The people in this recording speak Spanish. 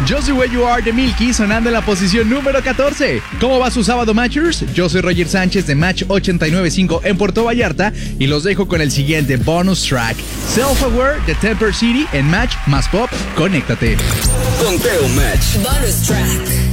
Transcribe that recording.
Just the Way You Are de Milky sonando en la posición número 14. ¿Cómo va su sábado, Matchers? Yo soy Roger Sánchez de Match 89.5 en Puerto Vallarta y los dejo con el siguiente bonus track. Self-Aware de Temper City en Match más Pop. Conéctate. Conteo Match. Bonus track.